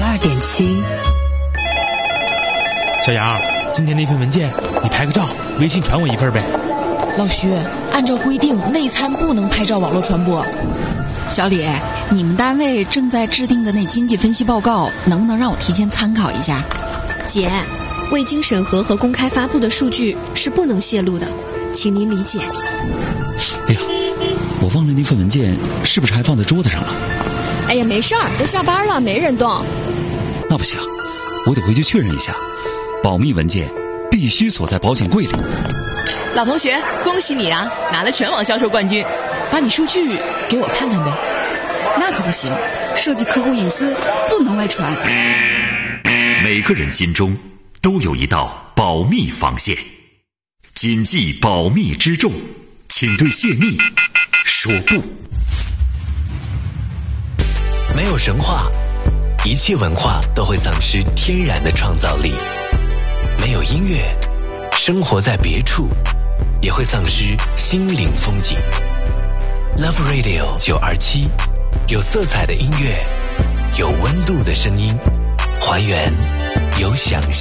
92.7。 小杨，今天那份文件你拍个照，微信传我一份呗。 老徐，按照规定，内参不能拍照网络传播。 小李，你们单位正在制定的那经济分析报告，能不能让我提前参考一下？ 姐，未经审核和公开发布的数据是不能泄露的，请您理解。 哎呀，我忘了那份文件是不是还放在桌子上了？ 哎呀，没事儿，都下班了，没人动。 那不行，我得回去确认一下，保密文件必须锁在保险柜里。 老同学，恭喜你啊，拿了全网销售冠军，把你数据给我看看呗。 那可不行，涉及客户隐私，不能外传。 每个人心中都有一道保密防线，谨记保密之重，请对泄密说不。 没有神话，一切文化都会丧失天然的创造力；没有音乐，生活在别处也会丧失心灵风景。Love Radio 927，有色彩的音乐，有温度的声音，还原有想象